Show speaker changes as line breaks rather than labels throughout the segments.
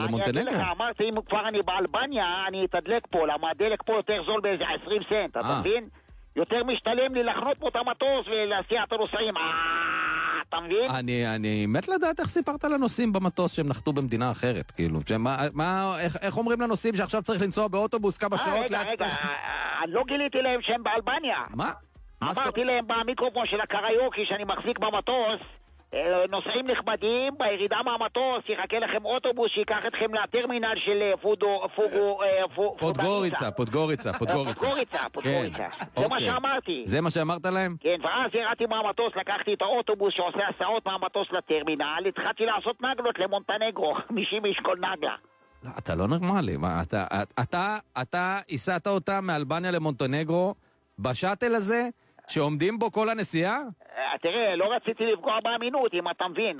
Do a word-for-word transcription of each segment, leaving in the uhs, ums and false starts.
למונטנגרו.
אמרתי, אם כבר אני באלבניה, אני אתדלק פה, למה הדלק פה יותר זול באיזה עשרים סנט, אתה מבין? יותר משתלם לי לחנות פה את המטוס ולהסיע את הנוסעים. אתה מבין?
אני, אני מת לדעת איך סיפרת לנוסעים במטוס שהם נחתו במדינה אחרת, כאילו. שמה, מה, איך, איך אומרים לנוסעים שעכשיו צריך לנסוע באוטובוס כמה שעות?
רגע, רגע, אני לא גיליתי להם שהם באלבניה.
מה?
אמרתי להם במיקרופון של הקריוקי שאני מחזיק במטוס, נוסעים נכבדים, בירידה מהמטוס יחכה לכם אוטובוס שיקח אתכם לטרמינל של פודו, פוגו,
פודגוריצה, פודגוריצה, פודגוריצה.
פודגוריצה, פודגוריצה. זה מה שאמרתי.
זה מה שאמרת להם?
כן, ואז ירדתי מהמטוס, לקחתי את האוטובוס שעושה הסעות מהמטוס לטרמינל, התחלתי לעשות נגלות למונטנגרו, חמישים איש כל נגלה.
לא, אתה לא נורמלי. אתה, אתה, אתה הסעת אותה מאלבניה למונטנגרו בשאטל הזה שעומדים בו כל הנסיעה?
תראה, לא רציתי לפגוע באמינות, אם אתה מבין.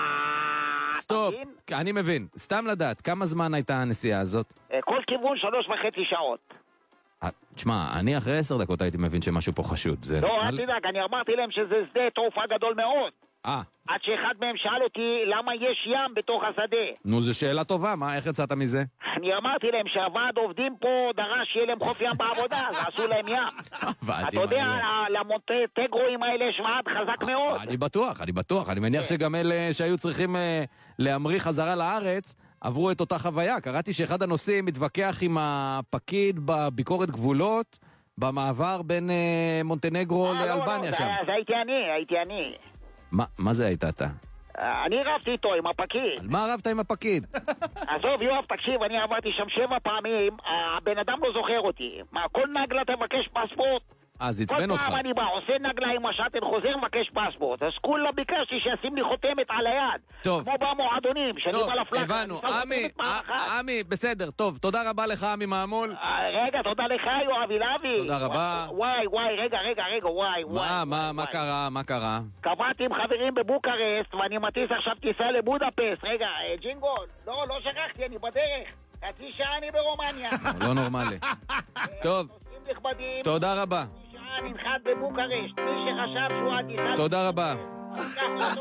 סטופ, אני מבין. סתם לדעת, כמה זמן הייתה הנסיעה הזאת?
כל כיוון שלוש וחצי שעות.
תשמע, אני אחרי עשר דקות הייתי מבין שמשהו פה חשוד.
לא, אל תדאג, אני אמרתי להם שזה שדה תעופה גדול מאוד.
אה.
עד שאחד מהם שאל אותי למה יש ים בתוך השדה.
נו, זו שאלה טובה, מה, איך יצאת מזה?
אני אמרתי להם שהוועד עובדים פה דרש שיהיה להם חוף ים בעבודה, אז עשו להם ים. אתה יודע, למונטנגרואים האלה יש ועד חזק מאוד.
אני בטוח, אני בטוח. אני מניח שגם אלה שהיו צריכים להמריא חזרה לארץ עברו את אותה חוויה. קראתי שאחד הנוסעים מתווכח עם הפקיד בביקורת גבולות במעבר בין מונטנגרו לאלבניה שם.
זה הייתי אני, הייתי אני.
מה זה הייתה אתה?
אני רבתי איתו עם הפקיד.
על מה רבת עם הפקיד?
עזוב יואב, תקשיב, אני עברתי שם שבע פעמים, הבן אדם לא זוכר אותי. מה, כל נגלה תבקש פספורט?
אז יצבן אותך.
כל פעם אני בא, עושה נגלה עם השאטל, חוזר מבקש פספורט. אז כולה ביקשתי שישים לי חותמת על היד.
טוב.
כמו במועדונים, שאני בא לפלאק.
טוב, הבנו. עמי, עמי, בסדר. טוב, תודה רבה לך, עמי מעמול.
רגע, תודה לך, יואב אילבי.
תודה רבה.
וואי, וואי, רגע, רגע, רגע, וואי, וואי.
מה, מה, מה קרה, מה קרה?
קבעתי עם חברים בבוקרסט, ואני מטיס עכשיו טיסה לבודפסט. רגע, ג'ינגול, לא, לא שכחתי, אני בדרך. חצי שעה אני ברומניה.
לא נורמלי. טוב, תודה רבה.
ננחת בבוקרשט, מי שחשב שהוא עדיסה...
תודה רבה.